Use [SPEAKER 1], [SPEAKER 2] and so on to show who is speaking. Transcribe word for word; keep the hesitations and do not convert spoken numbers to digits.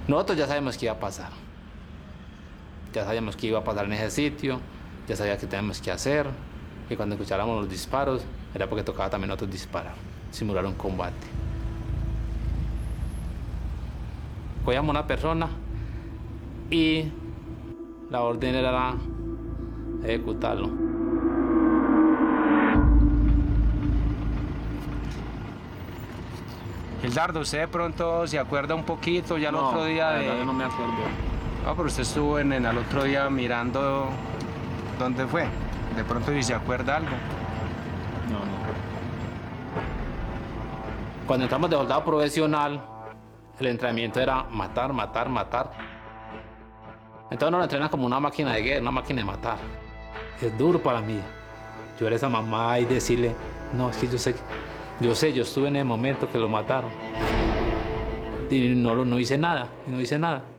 [SPEAKER 1] Nosotros ya sabemos qué iba a pasar. Ya sabíamos qué iba a pasar en ese sitio, ya sabía qué teníamos que hacer, y cuando escucháramos los disparos, era porque tocaba también nosotros disparar, simular un combate. Cogíamos una persona y la orden era ejecutarlo.
[SPEAKER 2] Gildardo, ¿usted de pronto se acuerda un poquito ya el
[SPEAKER 3] No,
[SPEAKER 2] otro día
[SPEAKER 3] la
[SPEAKER 2] de...?
[SPEAKER 3] verdad yo no me acuerdo.
[SPEAKER 2] No, pero usted estuvo en, en el otro día mirando dónde fue. De pronto si se acuerda algo.
[SPEAKER 3] No, no.
[SPEAKER 1] Cuando entramos de soldado profesional, el entrenamiento era matar, matar, matar. Entonces nos entrenan como una máquina de guerra, una máquina de matar. Es duro para mí. Yo era esa mamá y decirle, no, es que yo sé, yo sé, yo estuve en el momento que lo mataron. Y no, no hice nada, y no hice nada.